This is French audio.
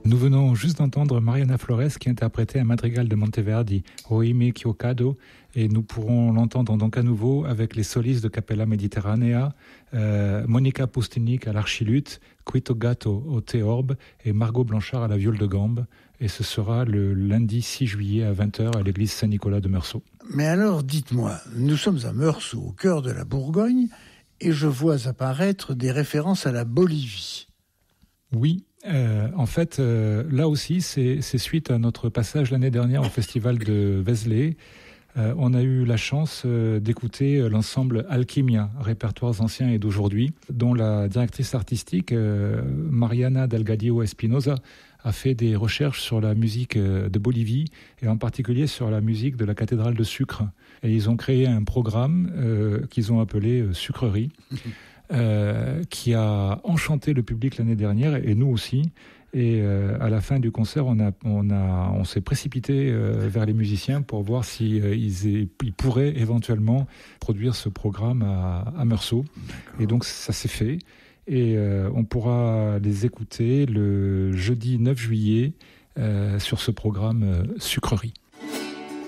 Nous venons juste d'entendre Mariana Flores qui interprétait un madrigal de Monteverdi, Oime Chiocado, et nous pourrons l'entendre donc à nouveau avec les solistes de Capella Mediterranea, Monica Pustinic à l'archiluth, Quito Gatto au théorbe et Margot Blanchard à la viole de gambe. Et ce sera le lundi 6 juillet à 20h à l'église Saint-Nicolas de Meursault. Mais alors, dites-moi, nous sommes à Meursault, au cœur de la Bourgogne, et je vois apparaître des références à la Bolivie. Oui. En fait, là aussi, c'est suite à notre passage l'année dernière au festival de Vézelay. On a eu la chance d'écouter l'ensemble Alchimia, répertoires anciens et d'aujourd'hui, dont la directrice artistique, Mariana Delgadillo Espinosa, a fait des recherches sur la musique de Bolivie et en particulier sur la musique de la cathédrale de Sucre. Et ils ont créé un programme qu'ils ont appelé Sucrerie. Qui a enchanté le public l'année dernière et nous aussi. Et à la fin du concert, on s'est précipité vers les musiciens pour voir si ils pourraient éventuellement produire ce programme à Meursault. Et donc ça s'est fait. Et on pourra les écouter le jeudi 9 juillet sur ce programme Sucrerie.